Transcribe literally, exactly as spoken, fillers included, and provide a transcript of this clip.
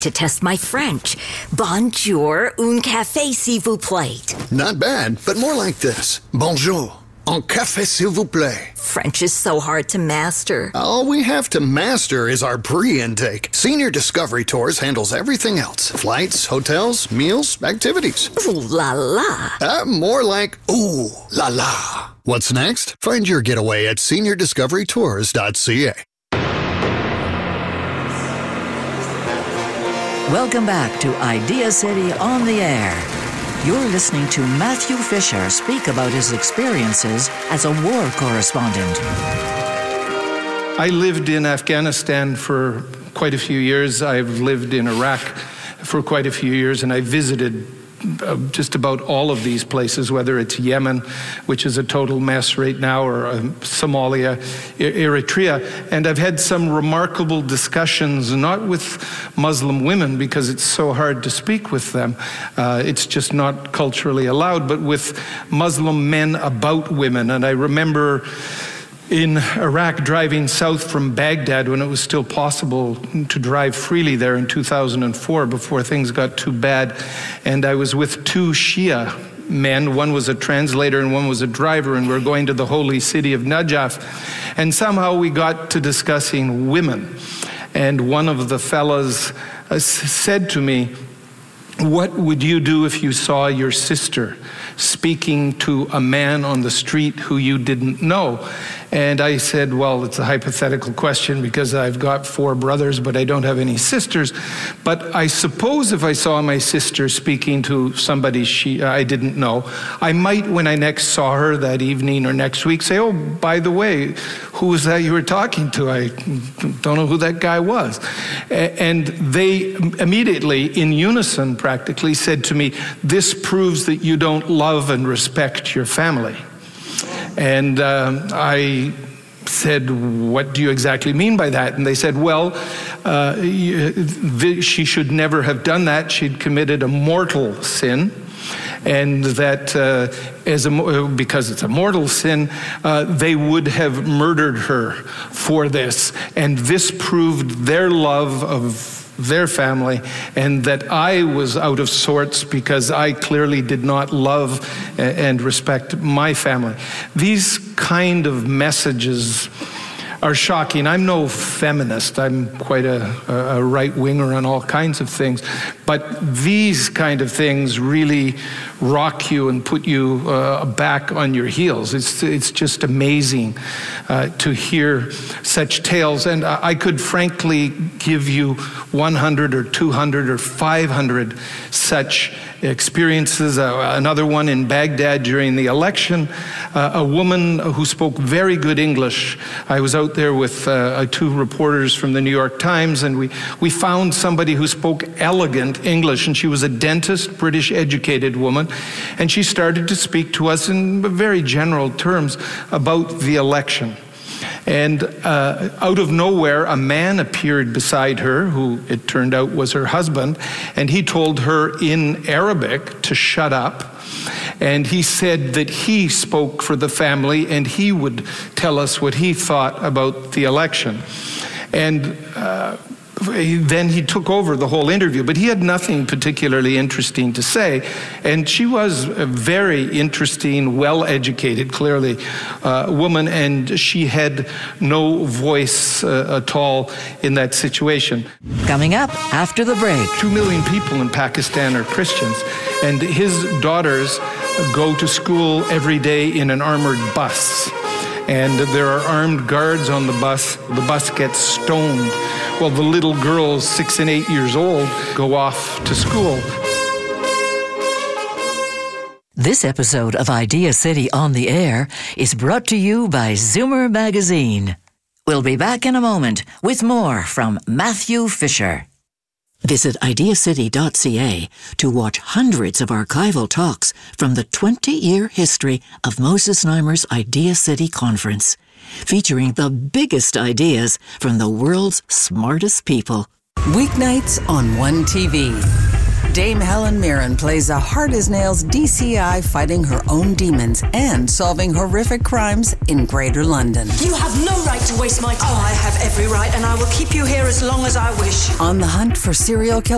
to test my French. Bonjour, un café s'il vous plaît. Not bad, but more like this. Bonjour, un café s'il vous plaît. French is so hard to master. All we have to master is our pre-intake. Senior Discovery Tours handles everything else. Flights, hotels, meals, activities. Ooh la la. Uh, more like ooh la la. What's next? Find your getaway at senior discovery tours dot c a. Welcome back to Idea City on the Air. You're listening to Matthew Fisher speak about his experiences as a war correspondent. I lived in Afghanistan for quite a few years. I've lived in Iraq for quite a few years, and I visited Uh, just about all of these places, whether it's Yemen, which is a total mess right now, or uh, Somalia, e- Eritrea. And I've had some remarkable discussions, not with Muslim women, because it's so hard to speak with them. Uh, it's just not culturally allowed, but with Muslim men about women. And I remember in Iraq, driving south from Baghdad when it was still possible to drive freely there in two thousand four before things got too bad. And I was with two Shia men. One was a translator and one was a driver, and we were going to the holy city of Najaf. And somehow we got to discussing women. And one of the fellas uh, said to me, "What would you do if you saw your sister speaking to a man on the street who you didn't know?" And I said, well, it's a hypothetical question because I've got four brothers, but I don't have any sisters. But I suppose if I saw my sister speaking to somebody she I didn't know, I might, when I next saw her that evening or next week, say, "Oh, by the way, who was that you were talking to? I don't know who that guy was." And they immediately, in unison practically, said to me, "This proves that you don't love and respect your family." And um, I said, "What do you exactly mean by that?" And they said, "Well, uh, th- she should never have done that. She'd committed a mortal sin. And that uh, as a, because it's a mortal sin, uh, they would have murdered her for this. And this proved their love of their family, and that I was out of sorts because I clearly did not love and respect my family." These kind of messages are shocking. I'm no feminist. I'm quite a, a right-winger on all kinds of things. But these kind of things really rock you and put you uh, back on your heels. It's it's just amazing uh, to hear such tales. And I could frankly give you one hundred or two hundred or five hundred such experiences. Uh, another one in Baghdad during the election, uh, a woman who spoke very good English. I was out there with uh, two reporters from the New York Times, and we, we found somebody who spoke elegant English, and she was a dentist, British educated woman, and she started to speak to us in very general terms about the election. And uh, out of nowhere, a man appeared beside her, who it turned out was her husband, and he told her in Arabic to shut up. And he said that he spoke for the family and he would tell us what he thought about the election. And uh, then he took over the whole interview, but he had nothing particularly interesting to say. And she was a very interesting, well-educated, clearly, uh, woman, and she had no voice uh, at all in that situation. Coming up after the break. Two million people in Pakistan are Christians, and his daughters go to school every day in an armored bus. And there are armed guards on the bus. The bus gets stoned. Well, the little girls, six and eight years old, go off to school. This episode of Idea City on the Air is brought to you by Zoomer Magazine. We'll be back in a moment with more from Matthew Fisher. Visit idea city dot c a to watch hundreds of archival talks from the twenty-year history of Moses Znaimer's Idea City Conference, featuring the biggest ideas from the world's smartest people. Weeknights on One T V. Dame Helen Mirren plays a hard-as-nails D C I fighting her own demons and solving horrific crimes in Greater London. You have no right to waste my time. Oh, I have every right, and I will keep you here as long as I wish. On the hunt for serial killers.